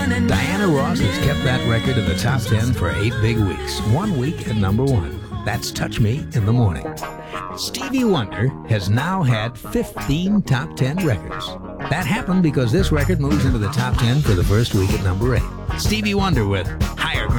Diana Ross has kept that record in the top 10 for 8 big weeks. 1 week at number 1. That's Touch Me in the Morning. Stevie Wonder has now had 15 top 10 records. That happened because this record moves into the top 10 for the first week at number 8. Stevie Wonder with